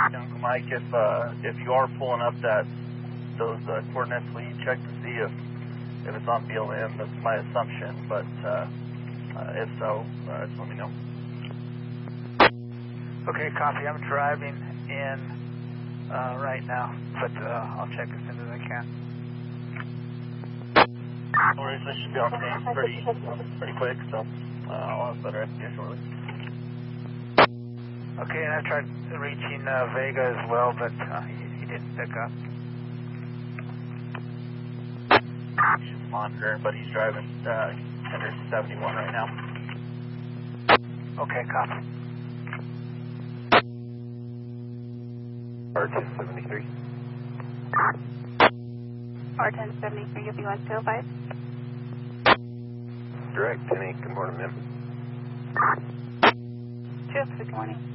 Uncle Mike, if you are pulling up those coordinates, will you check to see if it's on BLM? That's my assumption, but if so, just let me know. Okay, copy. I'm driving in right now, but I'll check as soon as I can. No worries, I should be on scene pretty quick, so I'll have better idea shortly. Okay, and I tried reaching Vega as well, but he didn't pick up. He's monitoring, but he's driving under 71 right now. Okay, copy. R1073. R1073, you'll be 1205. Direct, 10-8, good morning, ma'am. 2 good morning.